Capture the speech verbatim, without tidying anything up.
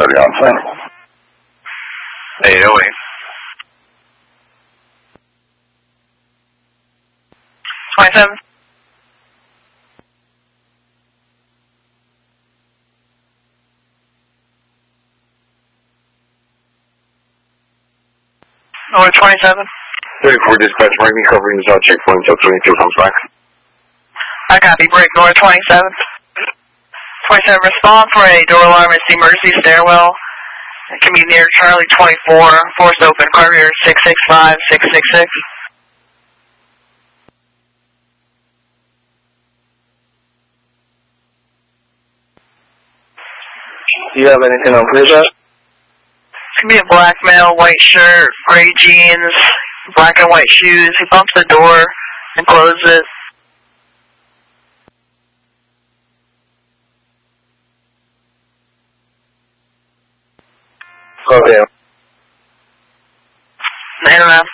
Coyote on scene. eight oh eight. twenty-seven. Over twenty-seven. thirty-four dispatch, bring me covering the checkpoint until twenty-two comes back. I copy, break north twenty-seven. twenty-seven, respond for a door alarm at the emergency stairwell. It can be near Charlie twenty-four, force open, car rear six six five, six six six. Do you have anything on clear shot? It can be a black male, white shirt, gray jeans, black and white shoes. He bumps the door and closes it. Okay. Nine and a half.